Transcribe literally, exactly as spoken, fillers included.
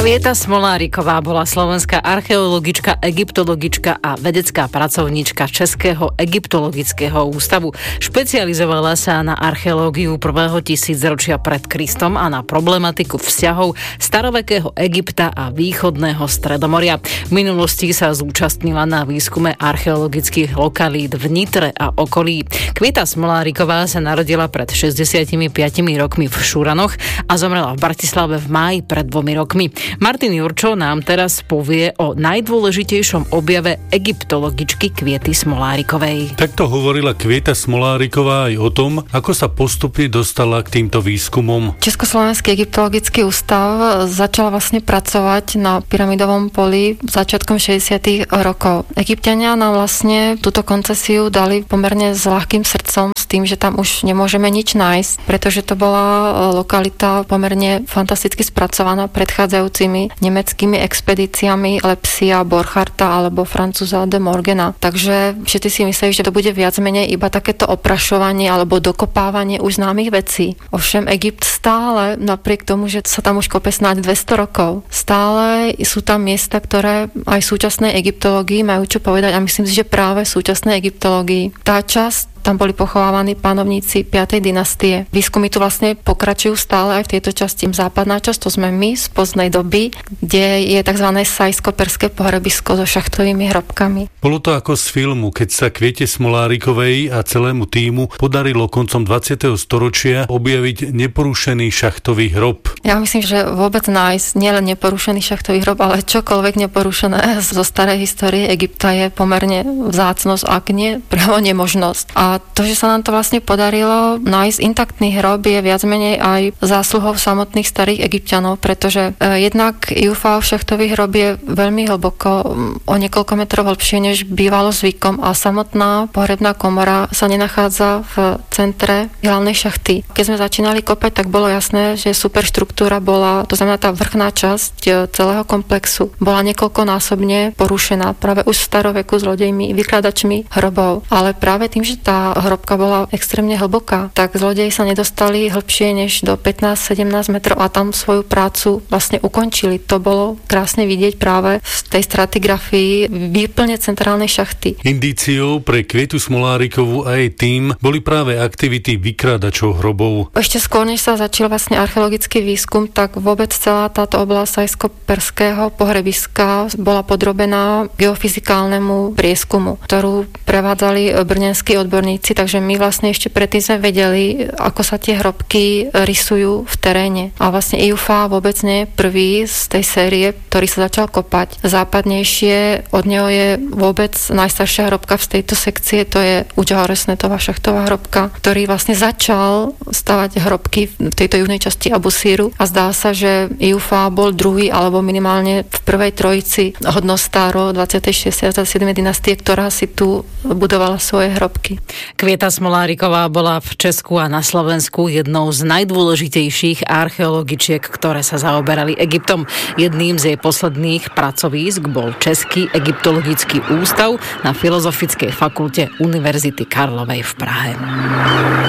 Kvieta Smoláriková bola slovenská archeologička, egyptologička a vedecká pracovníčka Českého egyptologického ústavu. Špecializovala sa na archeológiu prvého tisícročia pred Kristom a na problematiku vzťahov starovekého Egypta a východného Stredomoria. V minulosti sa zúčastnila na výskume archeologických lokalít v Nitre a okolí. Kvieta Smoláriková sa narodila pred šesťdesiatpäť rokmi v Šuranoch a zomrela v Bratislave v máji pred dvomi rokmi. Martin Jurčo nám teraz povie o najdôležitejšom objave egyptologičky Kviety Smolárikovej. Takto hovorila Kvieta Smoláriková aj o tom, ako sa postupne dostala k týmto výskumom. Československý egyptologický ústav začal vlastne pracovať na pyramidovom poli začiatkom šesťdesiatych rokov. Egypťania nám vlastne túto koncesiu dali pomerne s ľahkým srdcom, s tým, že tam už nemôžeme nič nájsť, pretože to bola lokalita pomerne fantasticky spracovaná predchádzajúcimi nemeckými expedíciami Lepsia, Borcharta alebo Francúza de Morgana. Takže všetci si mysleli, že to bude viac menej iba takéto oprašovanie alebo dokopávanie už známych vecí. Ovšem Egypt stále, napriek tomu, že sa tam už kope snáď dvesto rokov, stále sú tam miesta, ktoré aj súčasnej egyptológii majú čo povedať a myslím si, že práve súčasnej egyptológii tá časť, tam boli pochovávaní panovníci piatej dynastie. Výskumy tu vlastne pokračujú stále aj v tejto časti. Západná časť, to sme my z pozdnej doby, kde je tzv. Sajsko-perské pohrebisko so šachtovými hrobkami. Bolo to ako z filmu, keď sa Kviete Smolárikovej a celému tímu podarilo koncom dvadsiateho storočia objaviť neporušený šachtový hrob. Ja myslím, že vôbec nájsť nielen neporušený šachtový hrob, ale čokoľvek neporušené zo starej histórie Egypta je pomerne vzácnosť, ak nie právo nemožnosť. A to, že sa nám to vlastne podarilo nájsť intaktný hrob, je viac menej aj zásluhou samotných starých Egypťanov, pretože e, jednak Jufáov šachtový hrob je veľmi hlboko, o niekoľko metrov hlbšie, než bývalo zvykom a samotná pohrebná komora sa nenachádza v centre hlavnej šachty. Keď sme začínali kopať, tak bolo jasné, že superštruktúra bola, to znamená tá vrchná časť celého komplexu, bola niekoľkonásobne porušená práve už v staroveku s zlodejmi, vykladačmi hrobov. Ale práve tým, že tá hrobka bola extrémne hlboká, tak zlodeji sa nedostali hlbšie než do pätnásť sedemnásť metrov a tam svoju prácu vlastne ukončili. To bolo krásne vidieť práve v tej stratigrafii výplne centrálnej šachty. Indíciou pre Kvietu Smolárikovú a jej tým boli práve aktivity vykrádačov hrobov. Ešte skôr, než sa začal vlastne archeologický výskum, tak vôbec celá táto oblasť sajsko-perského pohrebiska bola podrobená geofyzikálnemu prieskumu, ktorú prevádzali brňanskí odborníci, takže my vlastne ešte predtým sme vedeli, ako sa tie hrobky rysujú v teréne. A vlastne í ú ef á vôbec nie je prvý z tej série, ktorý sa začal kopať. Západnejšie od neho je vôbec najstaršia hrobka z tejto sekcie, to je Udžahoresnetová šachtová hrobka, ktorý vlastne začal stavať hrobky v tejto južnej časti Abusíru a zdá sa, že í ú ef á bol druhý alebo minimálne v prvej trojici hodnostárov dvadsiatej šiestej a dvadsiatej siedmej dynastie, ktorá si tu budovala svoje hrobky. Kvieta Smoláriková bola v Česku a na Slovensku jednou z najdôležitejších archeologičiek, ktoré sa zaoberali Egyptom. Jedným z jej posledných pracovísk bol Český egyptologický ústav na Filozofickej fakulte Univerzity Karlovej v Prahe.